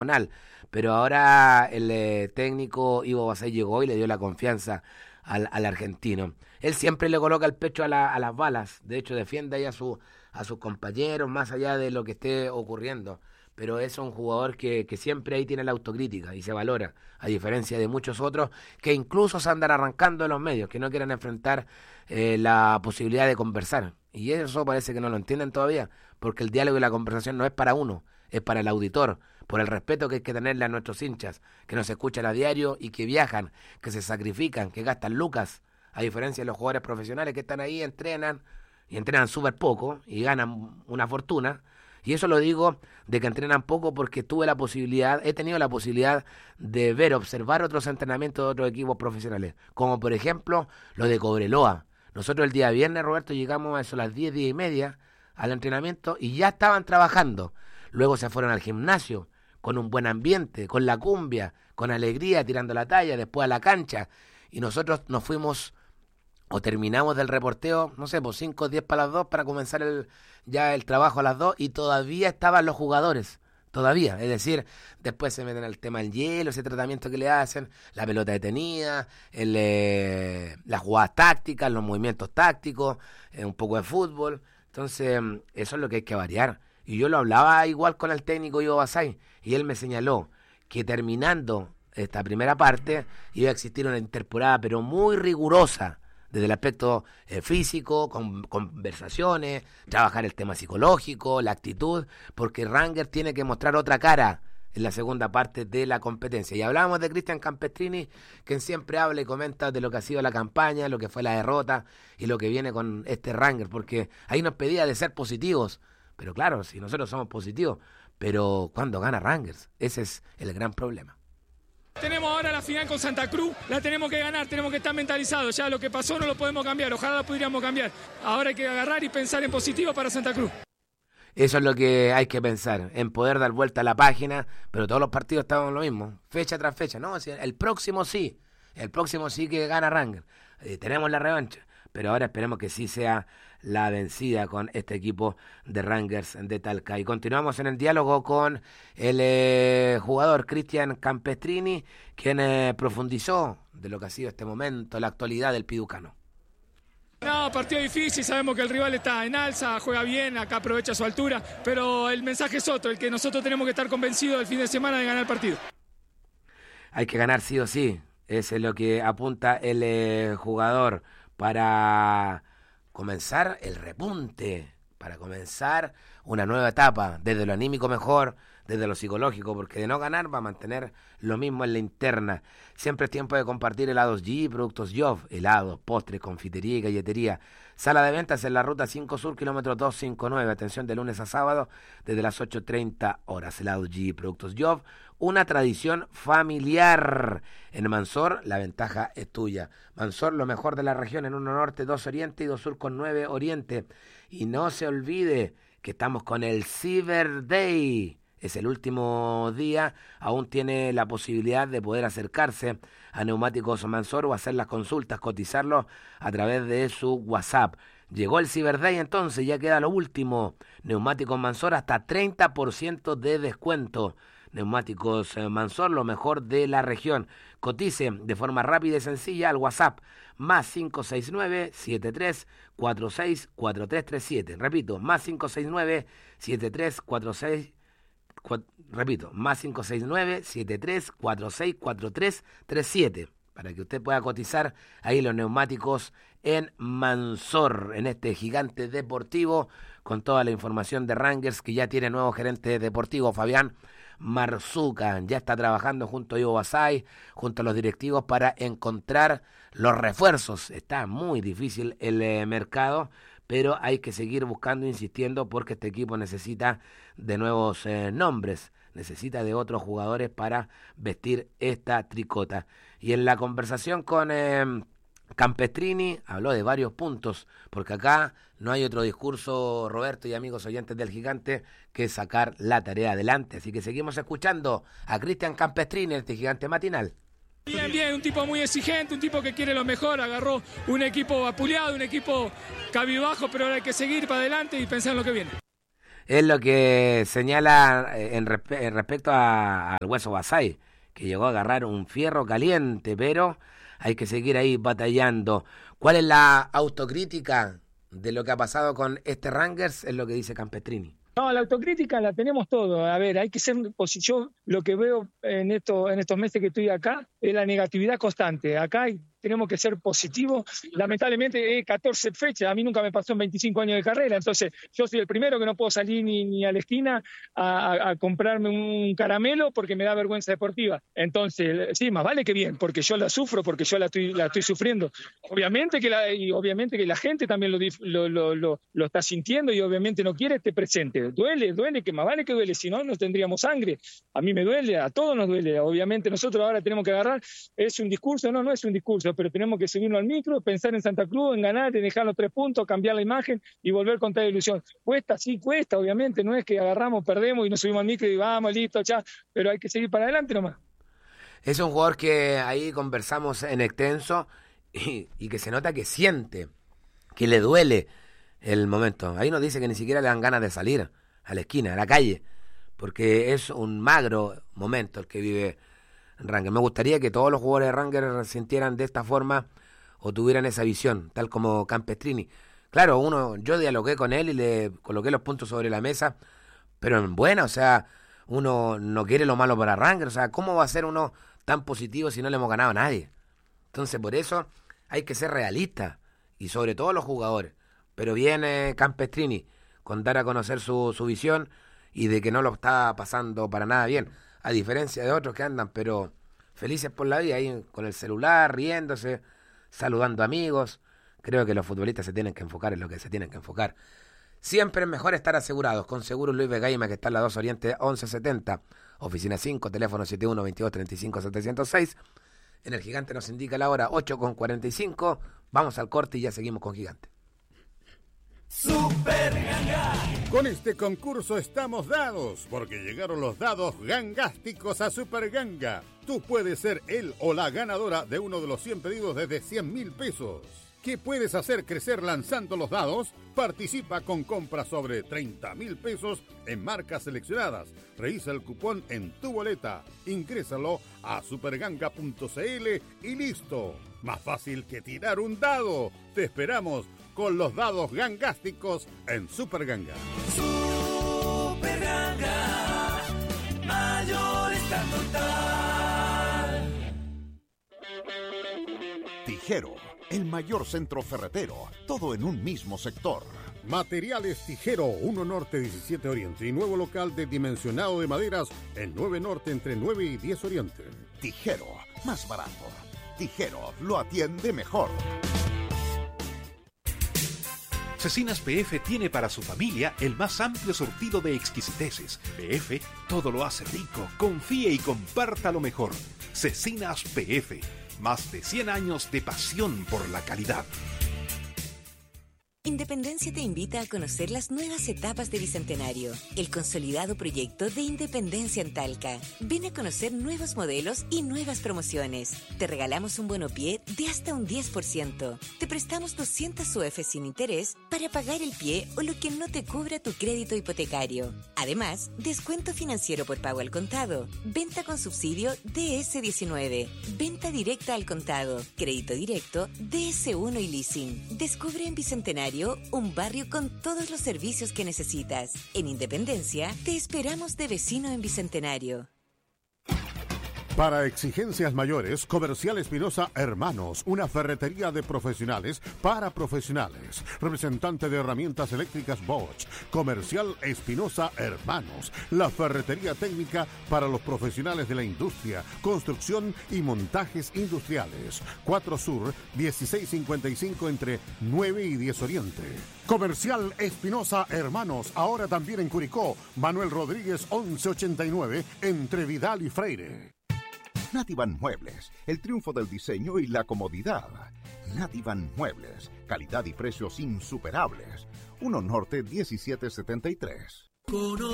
pero ahora el técnico Ivo Basay llegó y le dio la confianza al argentino. Él siempre le coloca el pecho a las balas, de hecho defiende ahí a sus compañeros más allá de lo que esté ocurriendo, pero es un jugador que siempre ahí tiene la autocrítica y se valora, a diferencia de muchos otros que incluso se andan arrancando de los medios, que no quieren enfrentar la posibilidad de conversar, y eso parece que no lo entienden todavía, porque el diálogo y la conversación no es para uno, es para el auditor, por el respeto que hay que tenerle a nuestros hinchas, que nos escuchan a diario y que viajan, que se sacrifican, que gastan lucas, a diferencia de los jugadores profesionales que están ahí, entrenan, y entrenan súper poco, y ganan una fortuna, y eso lo digo de que entrenan poco porque he tenido la posibilidad de ver, observar otros entrenamientos de otros equipos profesionales, como por ejemplo lo de Cobreloa. Nosotros el día viernes, Roberto, llegamos a eso a las 10:30 al entrenamiento y ya estaban trabajando. Luego se fueron al gimnasio, con un buen ambiente, con la cumbia, con alegría, tirando la talla, después a la cancha. Y nosotros nos fuimos o terminamos del reporteo, no sé, pues 5 o 10 para las 2 para comenzar ya el trabajo a las 2 y todavía estaban los jugadores. Todavía, es decir, después se meten al tema del hielo, ese tratamiento que le hacen, la pelota detenida, las jugadas tácticas, los movimientos tácticos, un poco de fútbol. Entonces, eso es lo que hay que variar. Y yo lo hablaba igual con el técnico Ivo Basay, y él me señaló que terminando esta primera parte iba a existir una intertemporada, pero muy rigurosa, desde el aspecto físico, con conversaciones, trabajar el tema psicológico, la actitud, porque Rangers tiene que mostrar otra cara en la segunda parte de la competencia. Y hablábamos de Cristian Campestrini, quien siempre habla y comenta de lo que ha sido la campaña, lo que fue la derrota y lo que viene con este Rangers, porque ahí nos pedía de ser positivos, pero claro, si nosotros somos positivos, pero ¿cuándo gana Rangers? Ese es el gran problema. Tenemos ahora la final con Santa Cruz, la tenemos que ganar, tenemos que estar mentalizados, ya lo que pasó no lo podemos cambiar, ojalá lo pudiéramos cambiar. Ahora hay que agarrar y pensar en positivo para Santa Cruz. Eso es lo que hay que pensar, en poder dar vuelta a la página, pero todos los partidos estaban en lo mismo, fecha tras fecha, ¿no? El próximo sí que gana Rangers, tenemos la revancha, pero ahora esperemos que sí sea la vencida con este equipo de Rangers de Talca. Y continuamos en el diálogo con el jugador Cristian Campestrini, quien profundizó de lo que ha sido este momento, la actualidad del piducano. No, partido difícil, sabemos que el rival está en alza, juega bien, acá aprovecha su altura, pero el mensaje es otro, el que nosotros tenemos que estar convencidos el fin de semana de ganar el partido. Hay que ganar sí o sí, ese es lo que apunta el jugador para comenzar el repunte, para comenzar una nueva etapa, desde lo anímico mejor, desde lo psicológico, porque de no ganar va a mantener lo mismo en la interna. Siempre es tiempo de compartir helados G, productos Joff, helados, postres, confitería y galletería. Sala de ventas en la ruta 5 Sur, kilómetro 259, atención de lunes a sábado, desde las 8:30 horas. Helados G, productos Joff, una tradición familiar. En Mansor, la ventaja es tuya. Mansor, lo mejor de la región, en 1 Norte, 2 Oriente y 2 Sur con 9 Oriente. Y no se olvide que estamos con el Cyber Day. Es el último día, aún tiene la posibilidad de poder acercarse a Neumáticos Mansor o hacer las consultas, cotizarlo a través de su WhatsApp. Llegó el Cyber Day entonces, ya queda lo último. Neumáticos Mansor hasta 30% de descuento. Neumáticos Mansor, lo mejor de la región. Cotice de forma rápida y sencilla al WhatsApp más 569-7346-4337. Repito, más 569-7346. Más 569-7346-4337 para que usted pueda cotizar ahí los neumáticos en Mansor, en este gigante deportivo, con toda la información de Rangers, que ya tiene nuevo gerente deportivo, Fabián Marzuca. Ya está trabajando junto a Ivo Basay, junto a los directivos para encontrar los refuerzos. Está muy difícil el mercado, pero hay que seguir buscando, insistiendo, porque este equipo necesita de nuevos nombres, necesita de otros jugadores para vestir esta tricota. Y en la conversación con Campestrini habló de varios puntos, porque acá no hay otro discurso, Roberto y amigos oyentes del Gigante, que sacar la tarea adelante. Así que seguimos escuchando a Cristian Campestrini, este Gigante matinal. Bien, un tipo muy exigente, un tipo que quiere lo mejor, agarró un equipo vapuleado, un equipo cabibajo, pero ahora hay que seguir para adelante y pensar en lo que viene. Es lo que señala en respecto al Hueso Basay, que llegó a agarrar un fierro caliente, pero hay que seguir ahí batallando. ¿Cuál es la autocrítica de lo que ha pasado con este Rangers? Es lo que dice Campestrini. No, la autocrítica la tenemos todo. A ver, hay que ser, yo lo que veo en estos meses que estoy acá es la negatividad constante. Acá tenemos que ser positivos. Lamentablemente 14 fechas, a mí nunca me pasó en 25 años de carrera, entonces yo soy el primero que no puedo salir ni a la esquina a comprarme un caramelo porque me da vergüenza deportiva. Entonces, sí, más vale que bien, porque yo la sufro, porque yo la estoy sufriendo. Obviamente que la gente también lo está sintiendo y obviamente no quiere este presente. Duele, que más vale que duele, si no tendríamos sangre. A mí me duele, a todos nos duele. Obviamente nosotros ahora tenemos que agarrar, es un discurso, no es un discurso, pero tenemos que subirnos al micro, pensar en Santa Cruz, en ganar, en dejar los 3 puntos, cambiar la imagen y volver con tal ilusión. Cuesta, obviamente, no es que agarramos, perdemos y nos subimos al micro y vamos, listo, ya, pero hay que seguir para adelante nomás. Es un jugador que ahí conversamos en extenso y que se nota que siente, que le duele el momento. Ahí nos dice que ni siquiera le dan ganas de salir a la esquina, a la calle, porque es un magro momento el que vive Rangers. Me gustaría que todos los jugadores de Rangers sintieran de esta forma o tuvieran esa visión, tal como Campestrini. Claro, yo dialogué con él y le coloqué los puntos sobre la mesa, pero en buena, o sea, uno no quiere lo malo para Rangers, o sea, ¿cómo va a ser uno tan positivo si no le hemos ganado a nadie? Entonces, por eso hay que ser realistas, y sobre todo los jugadores. Pero viene Campestrini con dar a conocer su visión y de que no lo está pasando para nada bien, a diferencia de otros que andan, pero felices por la vida, ahí con el celular, riéndose, saludando amigos. Creo que los futbolistas se tienen que enfocar en lo que se tienen que enfocar. Siempre es mejor estar asegurados. Con Seguros Luis Begaima, que está en la 2 Oriente 1170, oficina 5, teléfono 71-22-35-706. En el Gigante nos indica la hora 8:45. Vamos al corte y ya seguimos con Gigante. Super Ganga. Con este concurso estamos dados, porque llegaron los dados gangásticos a Super Ganga. Tú puedes ser el o la ganadora de uno de los 100 pedidos desde 100,000 pesos. ¿Qué puedes hacer crecer lanzando los dados? Participa con compras sobre 30,000 pesos en marcas seleccionadas. Revisa el cupón en tu boleta. Ingrésalo a superganga.cl y listo. Más fácil que tirar un dado. Te esperamos con los dados gangásticos en Super Ganga. Super Ganga, mayor está total. Tijero, el mayor centro ferretero, todo en un mismo sector. Materiales Tijero, 1 Norte 17 Oriente y nuevo local de dimensionado de maderas en 9 Norte entre 9 y 10 Oriente. Tijero, más barato. Tijero, lo atiende mejor. Cecinas PF tiene para su familia el más amplio surtido de exquisiteces. PF todo lo hace rico. Confíe y comparta lo mejor. Cecinas PF, más de 100 años de pasión por la calidad. Independencia te invita a conocer las nuevas etapas de Bicentenario, el consolidado proyecto de Independencia en Talca. Ven a conocer nuevos modelos y nuevas promociones. Te regalamos un bonopié de hasta un 10%. Te prestamos 200 UF sin interés para pagar el pie o lo que no te cubra tu crédito hipotecario. Además, descuento financiero por pago al contado, venta con subsidio DS19, venta directa al contado, crédito directo, DS1 y leasing. Descubre en Bicentenario un barrio con todos los servicios que necesitas. En Independencia, te esperamos de vecino en Bicentenario. Para exigencias mayores, Comercial Espinosa Hermanos, una ferretería de profesionales para profesionales. Representante de herramientas eléctricas Bosch. Comercial Espinosa Hermanos, la ferretería técnica para los profesionales de la industria, construcción y montajes industriales. 4 Sur, 1655 entre 9 y 10 Oriente. Comercial Espinosa Hermanos, ahora también en Curicó. Manuel Rodríguez 1189 entre Vidal y Freire. Nativan Muebles, el triunfo del diseño y la comodidad. Nativan Muebles, calidad y precios insuperables. 1 Norte 1773.